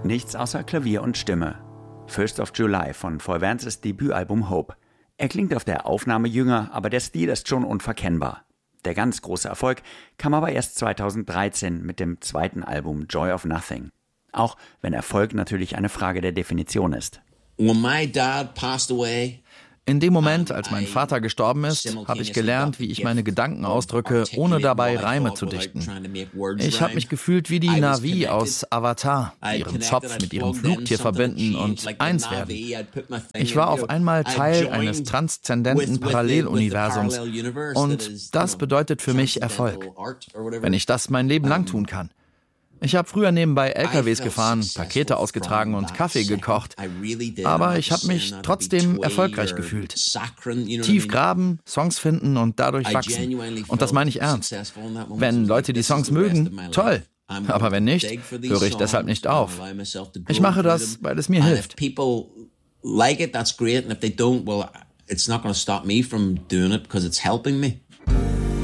Nichts außer Klavier und Stimme. First of July von Foy Vances Debütalbum Hope. Er klingt auf der Aufnahme jünger, aber der Stil ist schon unverkennbar. Der ganz große Erfolg kam aber erst 2013 mit dem zweiten Album Joy of Nothing. Auch wenn Erfolg natürlich eine Frage der Definition ist. When my dad passed away, in dem Moment, als mein Vater gestorben ist, habe ich gelernt, wie ich meine Gedanken ausdrücke, ohne dabei Reime zu dichten. Ich habe mich gefühlt wie die Na'vi aus Avatar, die ihren Zopf mit ihrem Flugtier verbinden und eins werden. Ich war auf einmal Teil eines transzendenten Paralleluniversums und das bedeutet für mich Erfolg, wenn ich das mein Leben lang tun kann. Ich habe früher nebenbei LKWs gefahren, Pakete ausgetragen und Kaffee gekocht. Aber ich habe mich trotzdem erfolgreich gefühlt. Tief graben, Songs finden und dadurch wachsen. Und das meine ich ernst. Wenn Leute die Songs mögen, toll. Aber wenn nicht, höre ich deshalb nicht auf. Ich mache das, weil es mir hilft. Like it, that's great. And if they don't, well, it's not going to stop me from doing it because it's helping me.